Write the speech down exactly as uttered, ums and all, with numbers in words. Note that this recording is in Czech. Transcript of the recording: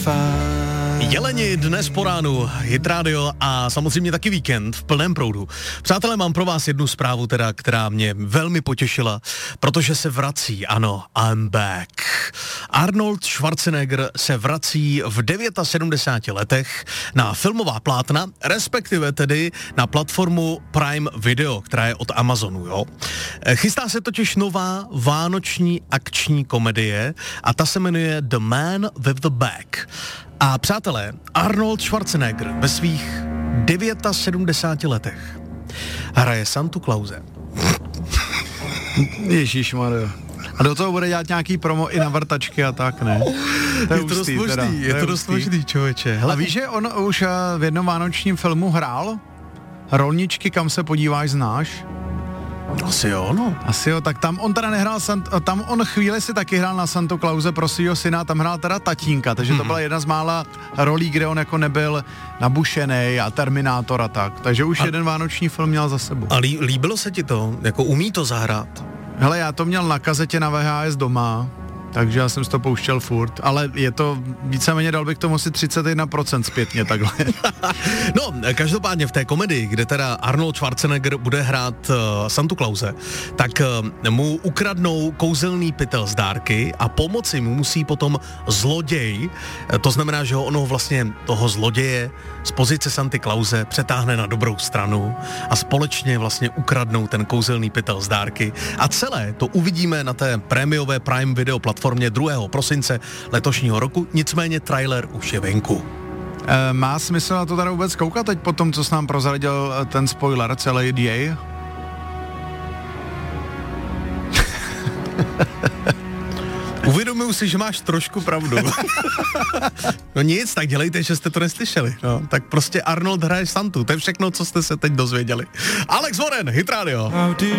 Jeleni dnes po ránu, Hit Radio a samozřejmě taky víkend v plném proudu. Přátelé, mám pro vás jednu zprávu, teda, která mě velmi potěšila, protože se vrací, ano, I'm back. Arnold Schwarzenegger se vrací v sedmdesáti devíti letech na filmová plátna, respektive tedy na platformu Prime Video, která je od Amazonu, jo. Chystá se totiž nová vánoční akční komedie a ta se jmenuje The Man with the Bag. A přátelé, Arnold Schwarzenegger ve svých sedmdesáti devíti letech hraje Santu Klause. Ježišmarja. A do toho bude dělat nějaký promo i na vrtačky a tak, ne? To je, je to dost možný, je to dost možný, člověče. Hele, a víš, že on už v jednom vánočním filmu hrál? Rolničky, kam se podíváš, znáš? Asi jo, no. Asi jo, tak tam on teda nehrál, Sant, tam on chvíli si taky hrál na Santu Klause pro svýho syna, tam hrál teda tatínka, takže mm-hmm. to byla jedna z mála rolí, kde on jako nebyl nabušenej a Terminátor a tak, takže už a... jeden vánoční film měl za sebou. A lí, líbilo se ti to? Jako umí to zahrát? Hele, já to měl na kazetě na V H S doma, takže já jsem si to pouštěl furt, ale je to víceméně, dal bych tomu asi třicet jedna procent zpětně takhle. No, každopádně v té komedii, kde teda Arnold Schwarzenegger bude hrát uh, Santu Klause, tak uh, mu ukradnou kouzelný pytel z dárky a pomoci mu musí potom zloděj, to znamená, že ho ono vlastně toho zloděje z pozice Santy Klause přetáhne na dobrou stranu a společně vlastně ukradnou ten kouzelný pytel z dárky a celé to uvidíme na té prémiové Prime Video platformě druhého prosince letošního roku, nicméně trailer už je venku. E, má smysl na to teda vůbec koukat teď po tom, co jsi nám prozradil ten spoiler, celý děj? Uvědomuji si, že máš trošku pravdu. No nic, tak dělejte, že jste to neslyšeli. No, tak prostě Arnold hraje Santu, to je všechno, co jste se teď dozvěděli. Alex Warren, Hit Radio.